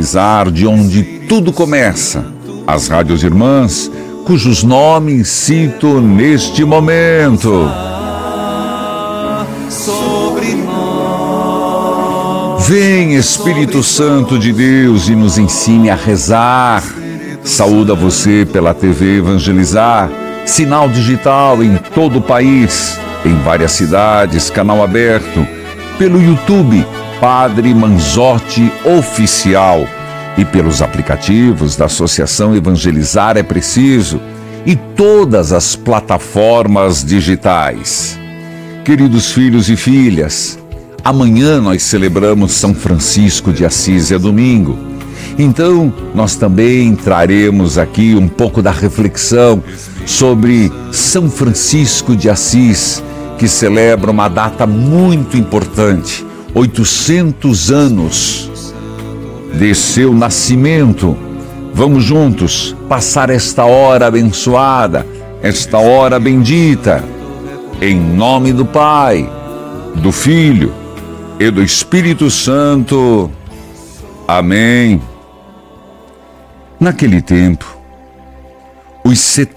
evangelizar de onde tudo começa, as rádios irmãs, cujos nomes cito neste momento. Vem, Espírito Santo de Deus, e nos ensine a rezar. Saúda você pela TV Evangelizar, sinal digital em todo o país, em várias cidades, canal aberto, pelo YouTube, Padre Manzotti Oficial, e pelos aplicativos da Associação Evangelizar é Preciso e todas as plataformas digitais. Queridos filhos e filhas, amanhã nós celebramos São Francisco de Assis, é domingo. Então, nós também traremos aqui um pouco da reflexão sobre São Francisco de Assis, que celebra uma data muito importante, 800 anos de seu nascimento. Vamos juntos passar esta hora abençoada, esta hora bendita, em nome do Pai, do Filho e do Espírito Santo. Amém. Naquele tempo, os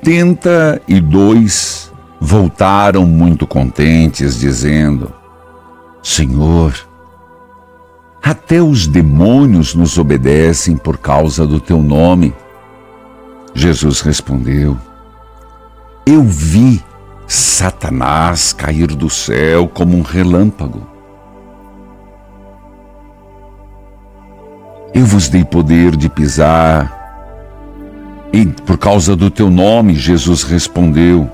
72 voltaram muito contentes, dizendo: Senhor, até os demônios nos obedecem por causa do teu nome. Jesus respondeu: Eu vi Satanás cair do céu como um relâmpago. Eu vos dei poder de pisar, e por causa do teu nome, Jesus respondeu: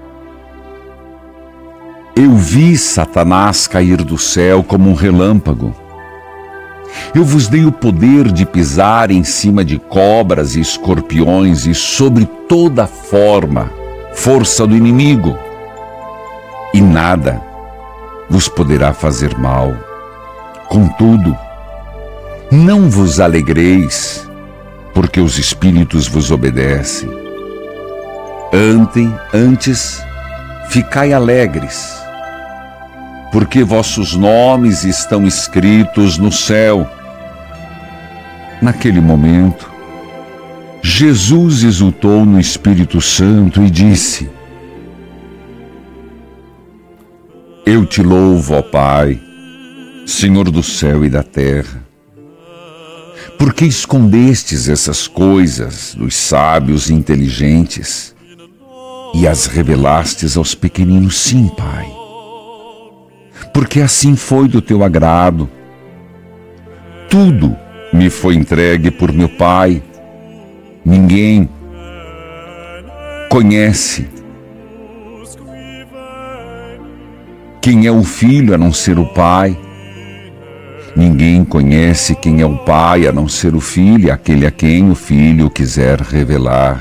Eu vi Satanás cair do céu como um relâmpago. Eu vos dei o poder de pisar em cima de cobras e escorpiões e sobre toda força do inimigo, e nada vos poderá fazer mal. Contudo, não vos alegreis, porque os espíritos vos obedecem. Antes, ficai alegres, porque vossos nomes estão escritos no céu. Naquele momento, Jesus exultou no Espírito Santo e disse: Eu te louvo, ó Pai, Senhor do céu e da terra, porque escondestes essas coisas dos sábios e inteligentes e as revelastes aos pequeninos. Sim, Pai, porque assim foi do teu agrado. Tudo me foi entregue por meu Pai. Ninguém conhece quem é o Filho a não ser o Pai. Ninguém conhece quem é o Pai a não ser o Filho, aquele a quem o Filho quiser revelar.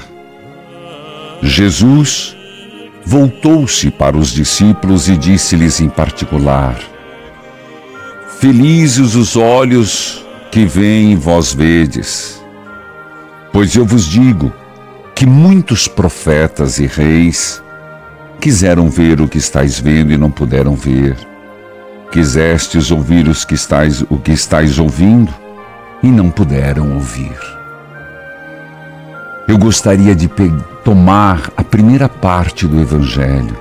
Jesus voltou-se para os discípulos e disse-lhes em particular: Felizes os olhos que veem e vós vedes, pois eu vos digo que muitos profetas e reis quiseram ver o que estáis vendo e não puderam ver. Quisestes ouvir o que estáis ouvindo e não puderam ouvir. Eu gostaria de tomar a primeira parte do Evangelho.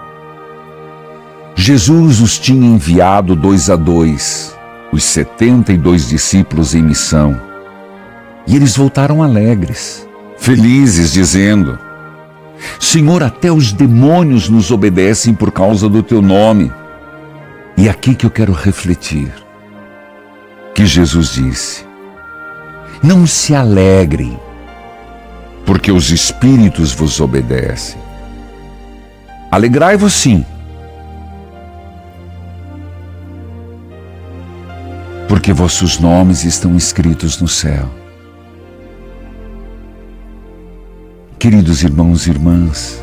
Jesus os tinha enviado 2 a 2, os 72 discípulos em missão, e eles voltaram alegres, felizes, dizendo: Senhor, até os demônios nos obedecem por causa do teu nome. E aqui que eu quero refletir, que Jesus disse: Não se alegrem, porque os espíritos vos obedecem. Alegrai-vos sim, porque vossos nomes estão escritos no céu. Queridos irmãos e irmãs,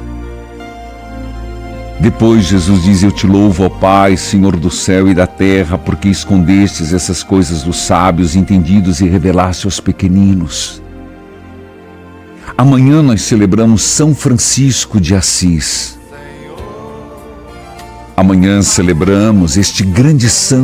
depois Jesus diz: Eu te louvo, ó Pai, Senhor do céu e da terra, porque escondestes essas coisas dos sábios entendidos e revelaste aos pequeninos. Amanhã nós celebramos São Francisco de Assis. Amanhã celebramos este grande santo